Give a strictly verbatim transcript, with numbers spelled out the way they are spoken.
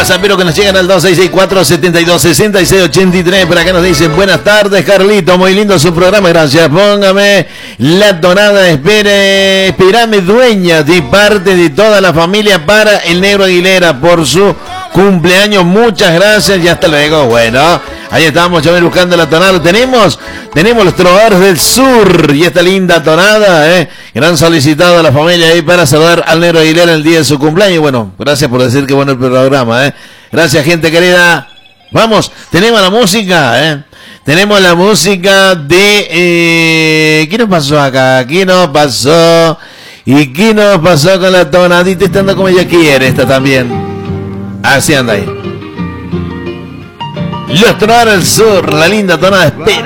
WhatsApp, pero que nos llegan al dos seis seis cuatro, siete dos, seis seis ocho tres. Por acá nos dicen, buenas tardes, Carlito, muy lindo su programa, gracias. Póngame la tonada, espere, espérame dueña de parte de toda la familia para el Negro Aguilera por su cumpleaños. Muchas gracias y hasta luego. Bueno, ahí estamos, ya ven, buscando la tonada. Tenemos, tenemos los trovadores del sur y esta linda tonada, eh. Gran solicitado a la familia ahí para saludar al Negro Aguilera el día de su cumpleaños. Bueno, gracias por decir que bueno el programa, eh. Gracias, gente querida. Vamos, tenemos la música, eh. Tenemos la música de eh, ¿qué nos pasó acá? ¿Qué nos pasó? ¿Y qué nos pasó con la tonadita? Estando como ella quiere, esta también. Así anda ahí. Los Trovadores del Sur, la linda tonada, espera.